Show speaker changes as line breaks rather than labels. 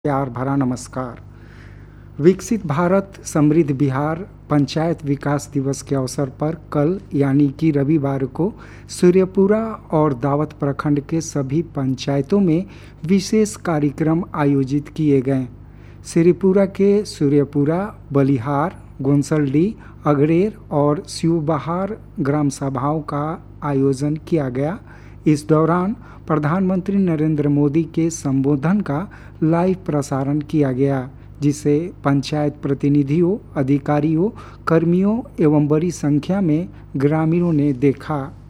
प्यार भरा नमस्कार। विकसित भारत समृद्ध बिहार पंचायत विकास दिवस के अवसर पर कल यानी कि रविवार को सूर्यपुरा और दावत प्रखंड के सभी पंचायतों में विशेष कार्यक्रम आयोजित किए गए। श्रीपुरा के सूर्यपुरा, बलिहार, गोंसलडी, अगरेर और शिवबहार ग्राम सभाओं का आयोजन किया गया। इस दौरान प्रधानमंत्री नरेंद्र मोदी के संबोधन का लाइव प्रसारण किया गया, जिसे पंचायत प्रतिनिधियों, अधिकारियों, कर्मियों एवं बड़ी संख्या में ग्रामीणों ने देखा।